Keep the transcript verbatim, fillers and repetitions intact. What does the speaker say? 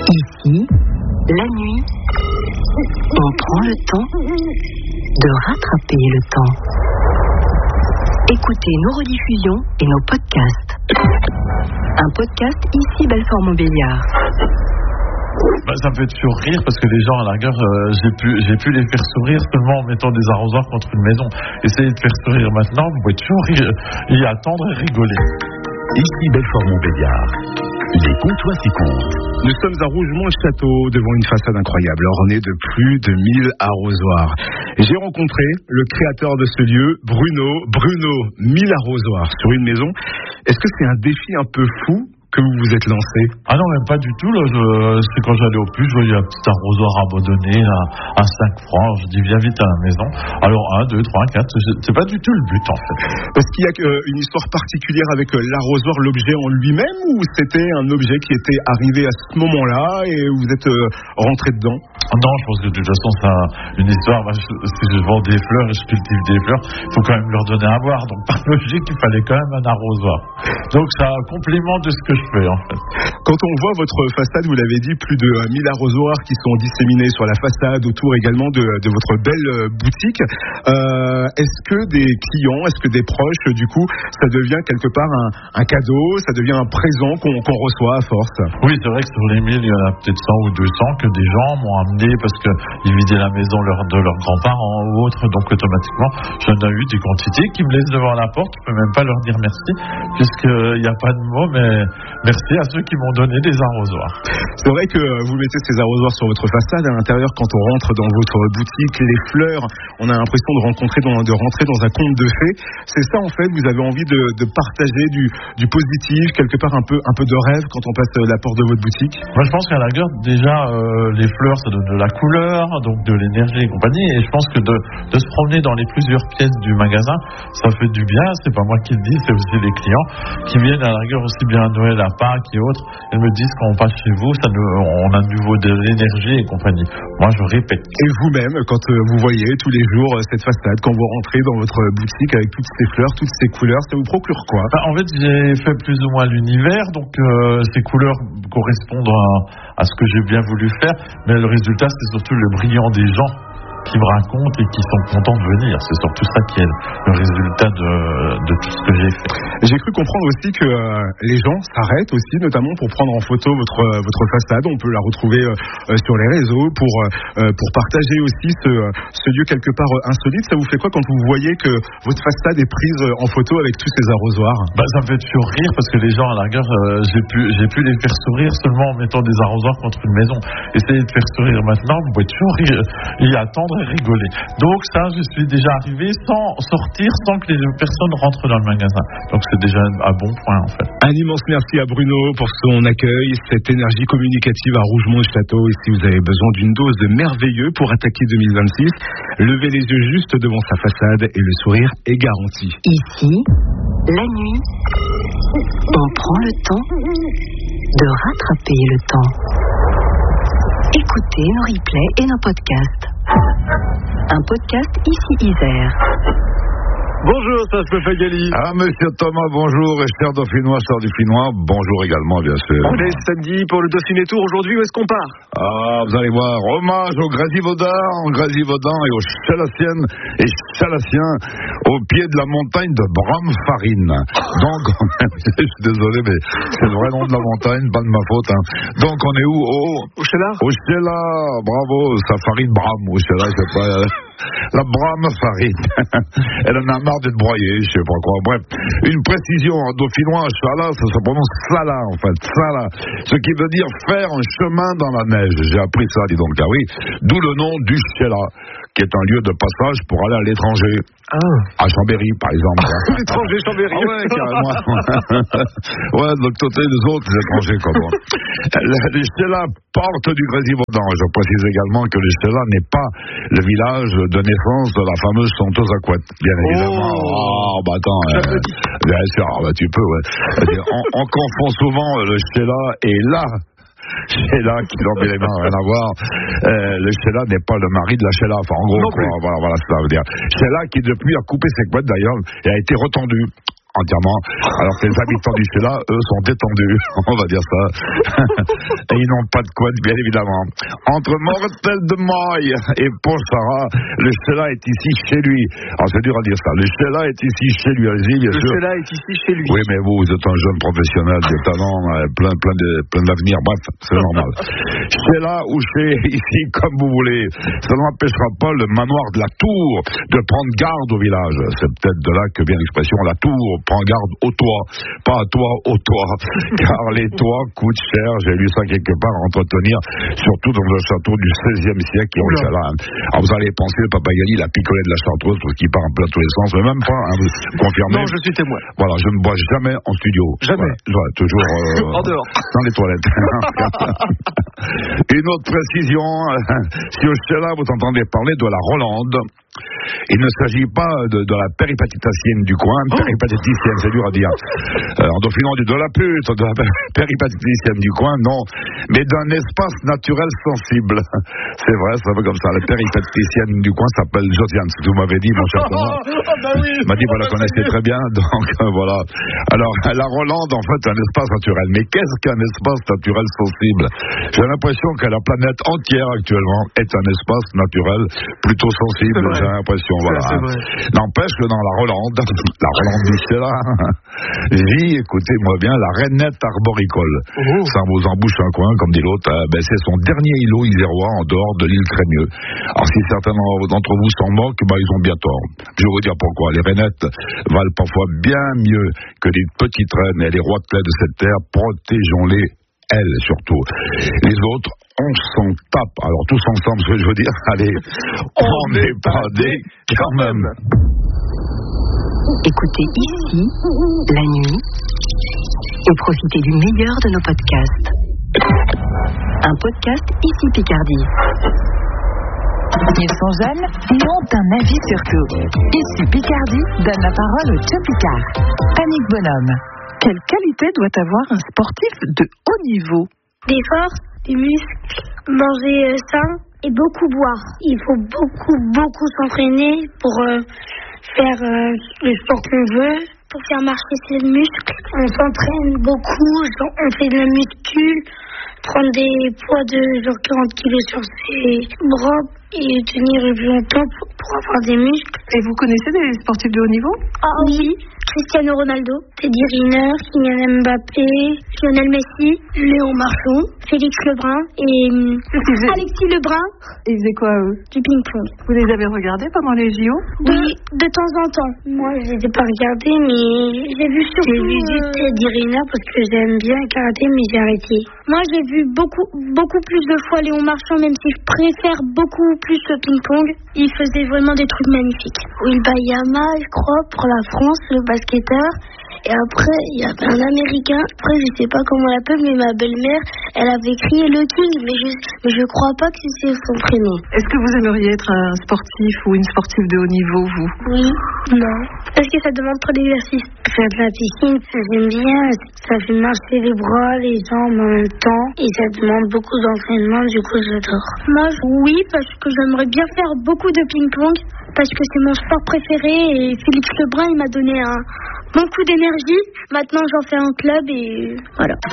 Ici, la nuit, on prend le temps de rattraper le temps. Écoutez nos rediffusions et nos podcasts. Un podcast ici Belfort-Montbéliard. Bah, ça me fait toujours rire parce que les gens, à la rigueur, euh, j'ai pu, j'ai pu les faire sourire seulement en mettant des arrosoirs contre une maison. Essayez de faire sourire maintenant, vous pouvez toujours rire, y attendre et rigoler. Ici Belfort-Montbéliard, les Comtois s'y comptent. Nous sommes à Rougemont-le-Château, devant une façade incroyable, ornée de plus de mille arrosoirs. J'ai rencontré le créateur de ce lieu, Bruno. Bruno, mille arrosoirs sur une maison. Est-ce que c'est un défi un peu fou que vous vous êtes lancé? Ah non, même pas du tout. Là, je, c'est quand j'allais au puits, je voyais un petit arrosoir abandonné à, à cinq francs. Je dis, viens vite à la maison. Alors, un, deux, trois, quatre, c'est pas du tout le but, en fait. Parce qu'il y a euh, une histoire particulière avec euh, l'arrosoir, l'objet en lui-même, ou c'était un objet qui était arrivé à ce moment-là et vous êtes euh, rentré dedans? Non, je pense que de toute façon, c'est une histoire. Bah, je, si je vends des fleurs et je cultive des fleurs, il faut quand même leur donner à boire. Donc, par logique, il fallait quand même un arrosoir. Donc, c'est un complément de ce que je fais, en fait. Quand on voit votre façade, vous l'avez dit, plus de mille arrosoirs qui sont disséminés sur la façade, autour également de, de votre belle boutique. Euh, est-ce que des clients, est-ce que des proches, du coup, ça devient quelque part un, un cadeau, ça devient un présent qu'on, qu'on reçoit à force? Oui, c'est vrai que sur les mille, il y en a peut-être cent ou deux cents que des gens m'ont amené parce qu'ils vidaient la maison leur, de leurs grands-parents ou autres. Donc, automatiquement, j'en ai eu des quantités qui me laissent devant la porte. Je peux même pas leur dire merci, puisqu'il n'y a pas de mots, mais merci à ceux qui m'ont donné des arrosoirs. C'est vrai que vous mettez ces arrosoirs sur votre façade. À l'intérieur, quand on rentre dans votre boutique, les fleurs, on a l'impression de, rencontrer dans, de rentrer dans un conte de fées. C'est ça, en fait, vous avez envie de, de partager du, du positif, quelque part un peu, un peu de rêve quand on passe la porte de votre boutique? Moi, je pense qu'à la rigueur, déjà, euh, les fleurs, ça donne de la couleur, donc de l'énergie et compagnie. Et je pense que de, de se promener dans les plusieurs pièces du magasin, ça fait du bien. C'est pas moi qui le dis, c'est aussi les clients qui viennent à la rigueur aussi bien à Noël, à Pâques et autres. Ils me disent quand on passe chez vous, ça nous, on a de nouveau de l'énergie et compagnie. Moi, je répète. Et vous-même, quand vous voyez tous les jours cette façade, quand vous rentrez dans votre boutique avec toutes ces fleurs, toutes ces couleurs, ça vous procure quoi? Bah, en fait, j'ai fait plus ou moins l'univers, donc euh, ces couleurs correspondent à, à ce que j'ai bien voulu faire, mais le résultat, c'est surtout le brillant des gens qui me racontent et qui sont contents de venir. C'est surtout ça qui est le résultat de, de tout ce que j'ai fait. J'ai cru comprendre aussi que euh, les gens s'arrêtent aussi, notamment pour prendre en photo votre, euh, votre façade. On peut la retrouver euh, sur les réseaux pour, euh, pour partager aussi ce, ce lieu quelque part euh, insolite. Ça vous fait quoi quand vous voyez que votre façade est prise en photo avec tous ces arrosoirs? Bah, ça me fait toujours rire parce que les gens, à la rigueur, euh, j'ai pu, j'ai pu les faire sourire seulement en mettant des arrosoirs contre une maison. Essayez de faire sourire maintenant, vous pouvez toujours rire, y attendre et rigoler. Donc ça, je suis déjà arrivé sans sortir, sans que les personnes rentrent dans le magasin. Donc c'est déjà un bon point, en fait. Un immense merci à Bruno pour son accueil, cette énergie communicative à Rougemont-le-Château. Et si vous avez besoin d'une dose de merveilleux pour attaquer deux mille vingt-six, levez les yeux juste devant sa façade et le sourire est garanti. Ici, la nuit, on prend le temps de rattraper le temps. Écoutez nos replays et nos podcasts. Un podcast ici Isère. Bonjour, ça se fait Gali. Ah, monsieur Thomas, bonjour. Et cher Dauphinois, cher Dauphinois, bonjour également, bien sûr. On est samedi pour le Dauphiné Tour. Aujourd'hui, où est-ce qu'on part? Ah, vous allez voir. Hommage aux Grésivaudan, aux Grésivaudan et aux Chalassiennes et Chalassiens au pied de la montagne de Bramfarine. Donc, je suis désolé, mais c'est le vrai nom de la montagne, pas de ma faute. Hein. Donc, on est où? Au, au Chéla? Au Chéla, bravo. Ça farine Bram, au Chéla, je sais pas. La Bramfarine. Elle en a marre d'être broyée, je sais pas quoi. Bref, une précision en dauphinois, Chala, ça se prononce Sala, en fait. Sala. Ce qui veut dire faire un chemin dans la neige. J'ai appris ça, dis donc. Ah oui. D'où le nom du Chéla, qui est un lieu de passage pour aller à l'étranger. Ah. À Chambéry, par exemple. L'étranger Chambéry. Ah ouais, carrément. Ouais, de l'autre côté des autres étrangers, comme moi. Le Chéla porte du Grésivaudan. Je précise également que le Chéla n'est pas le village de naissance de la fameuse chanteuse à couette, bien évidemment. Oh, bah attends. Euh, bien sûr, bah, tu peux, ouais. On, on confond souvent le Chéla et là. Sheila qui n'ont évidemment rien à voir. Euh, le Sheila n'est pas le mari de la Sheila. Enfin, en gros, quoi, voilà, voilà ce que ça veut dire. Sheila qui depuis a coupé ses couettes d'ailleurs et a été retendue. entièrement, alors que les habitants du Sheila, eux, sont détendus, on va dire ça. Et ils n'ont pas de quoi, bien évidemment. Entre Mortel de Maille et Pontcharrat, le Sheila est ici chez lui. Alors c'est dur à dire ça. Le Sheila est ici chez lui, allez-y, bien Le sûr. Sheila est ici chez lui. Oui, mais vous, vous êtes un jeune professionnel de talent, euh, plein, plein de, plein d'avenir. Bref, c'est normal. Chez là ou chez ici, comme vous voulez. Ça n'empêchera pas le manoir de la Tour de prendre garde au village. C'est peut-être de là que vient l'expression la Tour prend garde au toit. Pas à toi, au toit. Car les toits coûtent cher. J'ai lu ça quelque part à entretenir, surtout dans un château du seizième siècle qui est au Chalin. Alors vous allez penser, le Papa Gali, la picolé de la Chartreuse, parce qu'il part en plein tous les sens, mais même pas, hein, vous confirmez. Non, je suis témoin. Voilà, je ne bois jamais en studio. Jamais. Voilà, voilà, toujours euh, en dehors. Dans les toilettes. Une autre précision, si au Sheila vous entendez parler de la Rolande, il ne s'agit pas de, de la péripatiticienne du coin, oh. péripatiticienne, c'est dur à dire. Euh, en dauphinant du de la pute, de la péripatiticienne du coin, non, mais d'un espace naturel sensible. C'est vrai, c'est un peu comme ça. La péripatiticienne du coin s'appelle Josiane, ce que vous m'avez dit, mon cher Thomas. Oh, oh, bah oui, m'a dit, vous la connaissez très bien, donc euh, voilà. Alors, la Rolande, en fait, est un espace naturel. Mais qu'est-ce qu'un espace naturel sensible? J'ai l'impression que la planète entière, actuellement, est un espace naturel plutôt sensible. J'ai l'impression, voilà. C'est, c'est vrai. N'empêche que dans la Rolande, la Rolande du Sheila, vit, écoutez-moi bien, la rainette arboricole. Oh. Ça vous embouche un coin, comme dit l'autre. Euh, ben, c'est son dernier îlot isérois en dehors de l'île Crémieux. Alors, si certains d'entre vous s'en moquent, ben, ils ont bien tort. Je vais vous dire pourquoi. Les rainettes valent parfois bien mieux que les petites reines et les roitelets de cette terre. Protégeons-les, elles surtout. Les autres, on s'en tape. Alors tous ensemble, ce que je veux dire, allez, on n'est pas des quand même. Écoutez ici, la nuit, et profitez du meilleur de nos podcasts. Un podcast ici Picardie. Ils sont jeunes et ont un avis sur tout. Ici Picardie donne la parole au Tchopicard. Panique Bonhomme. Quelle qualité doit avoir un sportif de haut niveau? Des forces, des muscles, manger euh, sain et beaucoup boire. Il faut beaucoup, beaucoup s'entraîner pour euh, faire euh, le sport qu'on veut, pour faire marcher ses muscles. On s'entraîne beaucoup, on fait de la muscule, prendre des poids de genre quarante kilos sur ses bras et tenir le plus longtemps pour, pour avoir des muscles. Et vous connaissez des sportifs de haut niveau? Ah oui, Cristiano Ronaldo, Teddy Riner, Kylian Mbappé, Lionel Messi, Léon Marchand, Félix Lebrun et faisaient... Alexis Lebrun. Ils faisaient quoi, eux? Du ping-pong. Vous les avez regardés pendant les J O? Oui, de temps en temps. Moi, je ne les ai pas regardés, mais j'ai vu surtout... J'ai vu juste Teddy Riner parce que j'aime bien le karaté, mais j'ai arrêté. Moi, j'ai vu beaucoup, beaucoup plus de fois Léon Marchand, même si je préfère beaucoup plus le ping-pong. Il faisait vraiment des trucs magnifiques. Will Bayama, je crois, pour la France, le basketteur. Et après, il y avait un Américain. Après, je sais pas comment on l'appelle, mais ma belle-mère, elle avait crié le King, mais je, mais je crois pas que c'est son prénom. Est-ce que vous aimeriez être un sportif ou une sportive de haut niveau, vous? Oui, non. Parce que ça demande trop d'exercice. Faire de la piscine, ça j'aime bien. Ça fait marcher les bras, les jambes en même temps. Et ça demande beaucoup d'entraînement, du coup, j'adore. Moi, oui, parce que j'aimerais bien faire beaucoup de ping-pong. Parce que c'est mon sport préféré. Et Félix Lebrun, il m'a donné un bon coup d'énergie. Maintenant, j'en fais un club et voilà.